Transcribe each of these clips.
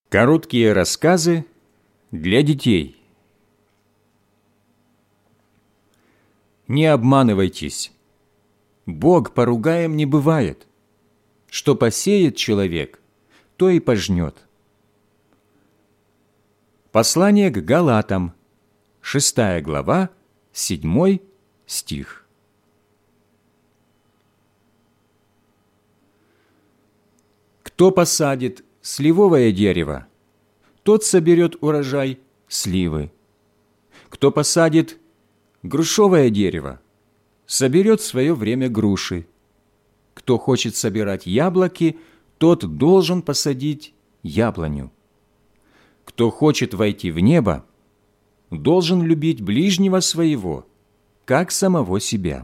Короткие рассказы для детей. Не обманывайтесь. Бог поругаем не бывает. Что посеет человек, то и пожнет. Послание к Галатам, 6 глава, 7 стих. Кто посадит сливовое дерево, тот соберет урожай сливы. Кто посадит грушевое дерево, соберет в свое время груши. Кто хочет собирать яблоки, тот должен посадить яблоню. Кто хочет войти в небо, должен любить ближнего своего, как самого себя.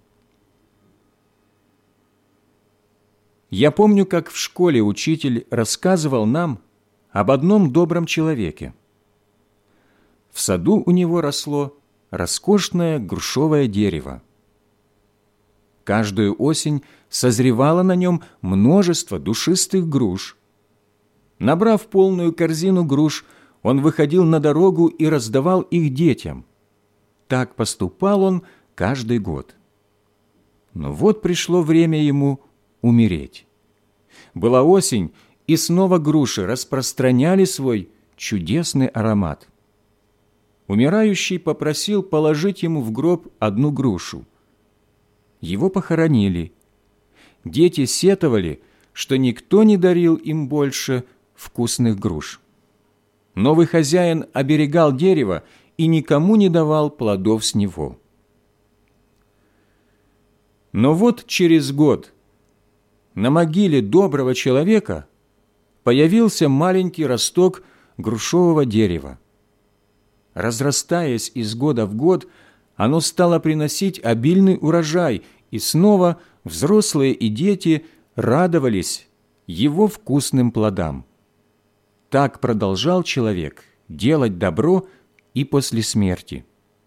Я помню, как в школе учитель рассказывал нам об одном добром человеке. В саду у него росло роскошное грушевое дерево. Каждую осень созревало на нем множество душистых груш. Набрав полную корзину груш, он выходил на дорогу и раздавал их детям. Так поступал он каждый год. Но вот пришло время ему умереть. Была осень, и снова груши распространяли свой чудесный аромат. Умирающий попросил положить ему в гроб одну грушу. Его похоронили. Дети сетовали, что никто не дарил им больше вкусных груш. Новый хозяин оберегал дерево и никому не давал плодов с него. Но вот через год на могиле доброго человека появился маленький росток грушевого дерева. Разрастаясь из года в год, оно стало приносить обильный урожай, и снова взрослые и дети радовались его вкусным плодам. Так продолжал человек делать добро и после смерти.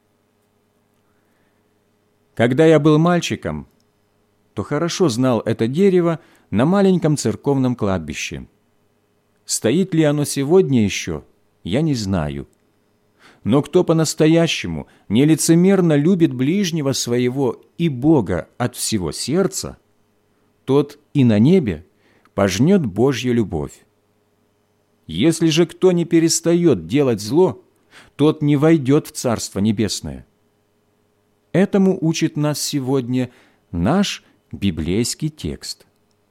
Когда я был мальчиком, то хорошо знал это дерево на маленьком церковном кладбище. Стоит ли оно сегодня еще, я не знаю. Но кто по-настоящему нелицемерно любит ближнего своего и Бога от всего сердца, тот и на небе пожнет Божью любовь. Если же кто не перестает делать зло, тот не войдет в Царство Небесное. Этому учит нас сегодня наш библейский текст.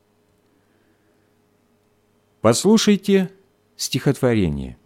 Послушайте стихотворение.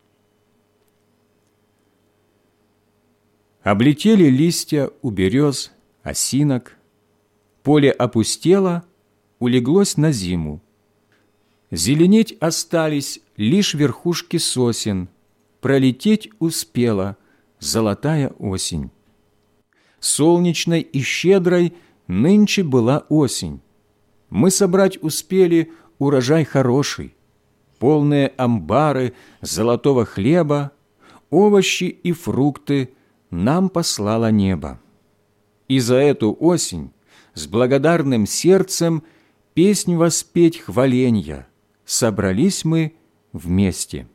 Облетели листья у берез, осинок, поле опустело, улеглось на зиму. Зеленеть остались лишь верхушки сосен, пролететь успела золотая осень. Солнечной и щедрой нынче была осень. Мы собрать успели урожай хороший, полные амбары золотого хлеба, овощи и фрукты нам послало небо. И за эту осень с благодарным сердцем песнь воспеть хваленья собрались мы вместе.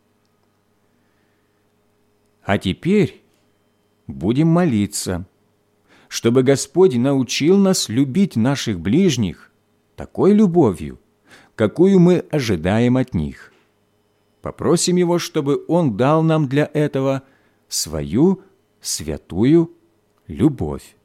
А теперь будем молиться, чтобы Господь научил нас любить наших ближних такой любовью, какую мы ожидаем от них. Попросим Его, чтобы Он дал нам для этого свою святую любовь.